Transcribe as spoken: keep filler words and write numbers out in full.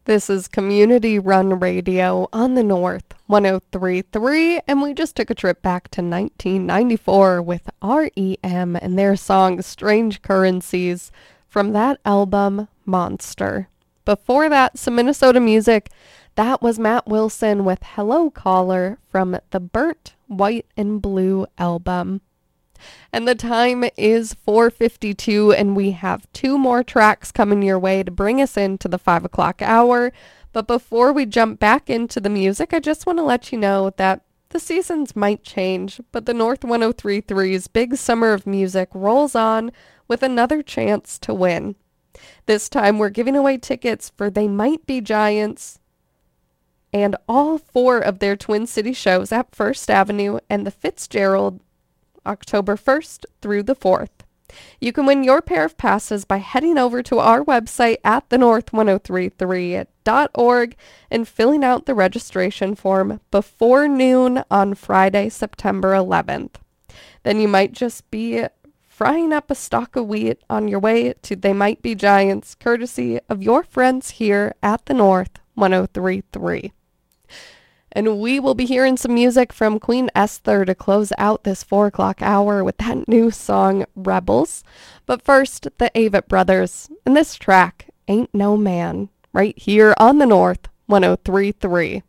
This is Community Run Radio on the North one oh three point three, and we just took a trip back to nineteen ninety-four with R E M and their song Strange Currencies from that album Monster. Before that, some Minnesota music. That was Matt Wilson with Hello Caller from the Burnt White and Blue album. And the time is four fifty-two, and we have two more tracks coming your way to bring us into the five o'clock hour. But before we jump back into the music, I just want to let you know that the seasons might change, but the North one oh three point three's Big Summer of Music rolls on with another chance to win. This time we're giving away tickets for They Might Be Giants and all four of their Twin City shows at First Avenue and the Fitzgerald, October first through the fourth. You can win your pair of passes by heading over to our website at the north one oh three point three dot org and filling out the registration form before noon on Friday, September eleventh. Then you might just be frying up a stalk of wheat on your way to They Might Be Giants, courtesy of your friends here at the North one oh three point three. And we will be hearing some music from Queen Esther to close out this four o'clock hour with that new song, Rebels. But first, the Avett Brothers, and this track, Ain't No Man, right here on the North one oh three point three.